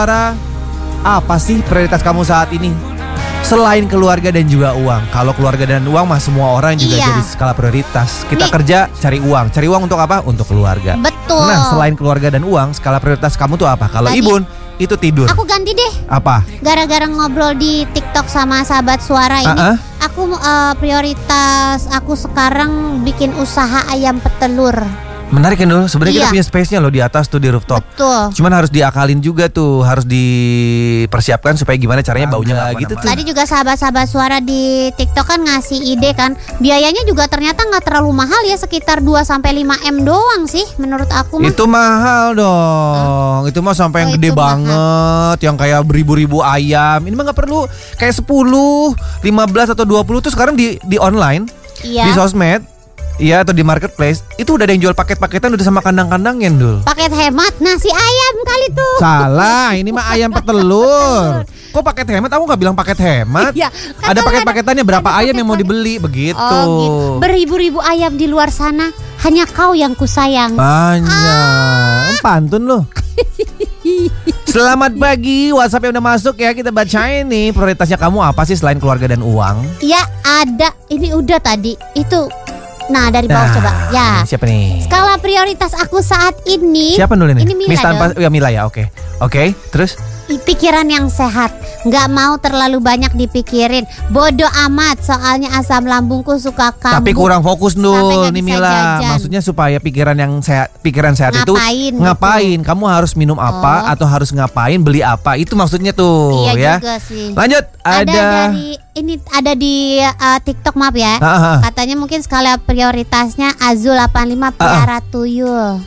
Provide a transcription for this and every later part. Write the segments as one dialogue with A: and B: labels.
A: Sarah, apa sih prioritas kamu saat ini? Selain keluarga dan juga uang. Kalau keluarga dan uang mah semua orang juga jadi skala prioritas. Kita kerja cari uang. Cari uang untuk apa? Untuk keluarga.
B: Betul.
A: Nah, selain keluarga dan uang, skala prioritas kamu tuh apa? Kalau Ibun itu tidur.
B: Aku ganti deh.
A: Apa?
B: Gara-gara ngobrol di TikTok sama sahabat suara ini, aku prioritas aku sekarang bikin usaha ayam petelur.
A: Menarik kan dulu. Sebenarnya kita punya space-nya loh di atas tuh di rooftop.
B: Betul.
A: Cuman harus diakalin juga tuh, harus dipersiapkan supaya gimana caranya baunya nggak gitu tuh.
B: Tadi juga sahabat-sahabat suara di TikTok kan ngasih ide kan. Biayanya juga ternyata nggak terlalu mahal ya, sekitar 2-5 M doang sih menurut aku mah.
A: Itu mahal dong. Itu mah sampai yang gede banget, yang kayak beribu-ribu ayam. Ini mah nggak perlu kayak 10, 15 atau 20 tuh sekarang di online, di sosmed. Iya, atau di marketplace itu udah ada yang jual paket-paketan udah sama kandang-kandangnya Dul.
B: Paket hemat nasi ayam kali tuh.
A: Salah, ini mah ayam petelur. Kok paket hemat? Aku nggak bilang paket hemat.
B: Iya,
A: ada paket-paketannya berapa ayam yang mau dibeli begitu.
B: Oh, gitu. Beribu-ribu ayam di luar sana, hanya kau yang kusayang.
A: Banyak. Pantun loh. Selamat pagi, WhatsApp yang udah masuk ya, kita bacain nih. Prioritasnya kamu apa sih selain keluarga dan uang?
B: Ya ada, ini udah tadi itu. Nah dari bawah coba ya.
A: Siapa nih?
B: Skala prioritas aku saat ini.
A: Siapa dulu nih?
B: Ini Mila
A: ya Mila ya, oke. Oke, terus?
B: Pikiran yang sehat, nggak mau terlalu banyak dipikirin. Bodoh amat, soalnya asam lambungku suka kambuh.
A: Tapi kurang fokus dulu nih Mila. Maksudnya supaya pikiran sehat itu ngapain? Gitu. Kamu harus minum apa atau harus ngapain, beli apa? Itu maksudnya tuh.
B: Iya
A: ya.
B: Juga sih.
A: Lanjut,
B: ada di TikTok maaf ya. Katanya mungkin skala prioritasnya Azul 85 pelihara tuyul.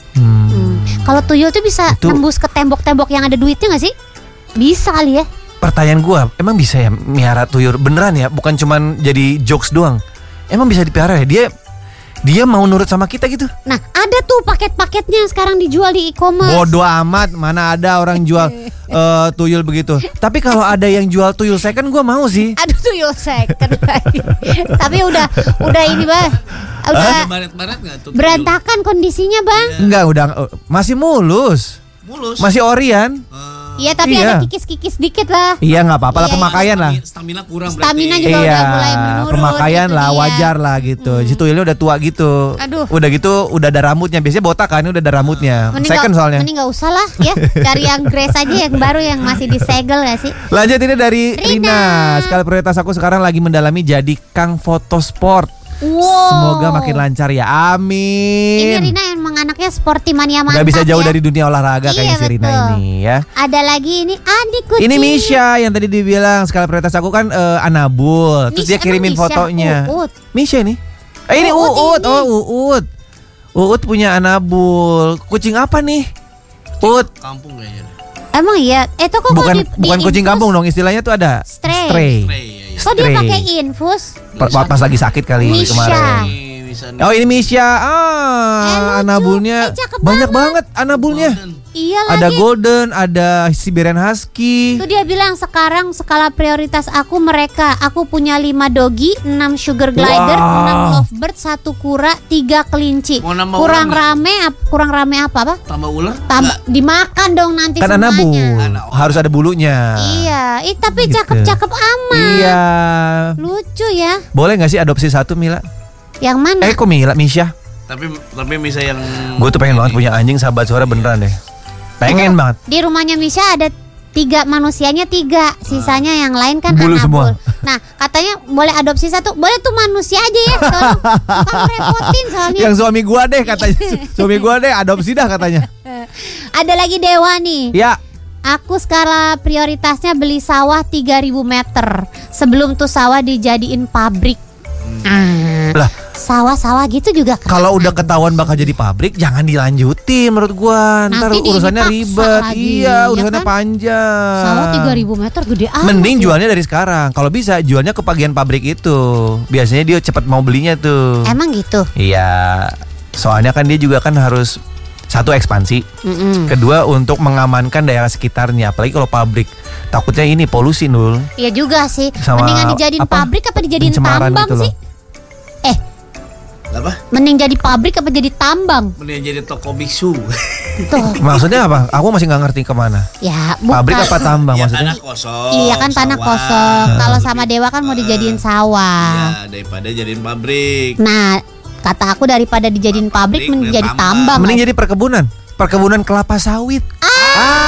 B: Kalau tuyul tuh bisa nembus ke tembok-tembok yang ada duitnya gak sih? Bisa kali ya.
A: Pertanyaan gue, emang bisa ya miara tuyul? Beneran ya? Bukan cuman jadi jokes doang. Emang bisa dipelihara ya? Dia mau nurut sama kita gitu?
B: Nah ada tuh paket-paketnya sekarang dijual di e-commerce.
A: Bodoh amat, mana ada orang jual tuyul begitu. Tapi kalau ada yang jual tuyul second gue mau sih.
B: Aduh tuyul second. Tapi udah ini Bang. Udah
C: baret-baret gak tuh?
B: Berantakan kondisinya Bang.
A: Enggak, udah masih mulus. Masih orian.
B: Iya tapi ada kikis-kikis dikit lah.
A: Iya nggak apa-apa lah, pemakaian lah.
C: Stamina kurang berarti.
B: Stamina juga udah mulai menurun.
A: Pemakaian
B: gitu
A: lah wajar lah gitu. Situ tuyulnya udah tua gitu.
B: Aduh.
A: Udah gitu udah ada rambutnya. Biasanya botak kan, udah ada rambutnya. Second soalnya.
B: Mending nggak usah lah ya. Cari yang grace aja yang baru yang masih disegel gak sih?
A: Lanjut ini dari Rina. Skala prioritas aku sekarang lagi mendalami jadi Kang Foto Sport.
B: Wow.
A: Semoga makin lancar ya, amin.
B: Ini Rina emang anaknya sporty mania mantap.
A: Gak bisa jauh dari dunia olahraga kayaknya si Rina ini ya.
B: Ada lagi ini adik kucing.
A: Ini Misha yang tadi dibilang skala prioritas aku kan Anabul. Terus dia kirimin fotonya. Misha nih. Ini Uut. Uut. Uut punya Anabul. Kucing apa nih? Uut.
C: Kampung kayaknya.
B: Emang iya. Itu kok
A: bukan kucing kampung dong, istilahnya tuh ada stray.
B: Kok dia pakai infus?
A: Pas lagi sakit kali kemarin. Oh ini Misha. Anabulnya banyak banget Anabulnya.
B: Iya lagi.
A: Ada golden, ada Siberian Husky.
B: Itu dia bilang sekarang skala prioritas aku mereka. Aku punya 5 doggy, 6 sugar glider, 6 lovebird, 1 kura, 3 kelinci. Kurang rame apa?
C: Tambah ular?
B: Dimakan dong nanti
A: kan
B: semuanya.
A: Anabul. Harus ada bulunya.
B: Iya, tapi cakep-cakep amat.
A: Iya.
B: Lucu ya.
A: Boleh gak sih adopsi 1 Mila?
B: Yang mana?
A: Kok Mila, Misha?
C: Tapi Misha yang
A: gue tuh pengen banget punya anjing sahabat suara beneran deh. Pengen banget.
B: Di rumahnya Misha ada 3 manusianya 3, sisanya yang lain kan
A: bulu
B: Anabul.
A: Semua.
B: Nah katanya boleh adopsi 1, boleh tuh manusia aja ya. Soalnya bukan repotin soalnya.
A: Yang suami gua deh katanya. Suami gua deh adopsi dah katanya.
B: Ada lagi Dewa nih.
A: Ya.
B: Aku skala prioritasnya beli sawah 3.000 meter. Sebelum tuh sawah dijadiin pabrik.
A: Lah,
B: sawah-sawah gitu juga kan.
A: Kalau udah ketahuan bakal jadi pabrik, jangan dilanjutin menurut gua. Ntar urusannya ribet. Iya, urusannya panjang.
B: Sawah 3.000 meter gede amat.
A: Mending jualnya dari sekarang. Kalau bisa jualnya ke bagian pabrik itu. Biasanya dia cepat mau belinya tuh.
B: Emang gitu?
A: Iya. Soalnya kan dia juga kan harus satu ekspansi. Kedua untuk mengamankan daerah sekitarnya. Apalagi kalau pabrik. Takutnya ini polusi Nul.
B: Iya juga sih.
A: Sama
B: mendingan dijadiin pabrik apa dijadiin tambang
A: gitu
B: sih?
C: Apa?
B: Mending jadi pabrik apa jadi tambang?
C: Mending jadi toko biksu.
B: Tuh.
A: Maksudnya apa? Aku masih nggak ngerti kemana.
B: Ya, bukan.
A: Pabrik apa tambang
C: Ya,
A: maksudnya?
C: tanah kosong.
B: Iya kan tanah
C: sawah.
B: kosong. Kalau sama Dewa kan mau dijadiin sawah.
C: Ya, daripada jadiin pabrik.
B: Nah, kata aku daripada dijadiin pabrik, mending jadi tambang.
A: Mending jadi perkebunan kelapa sawit.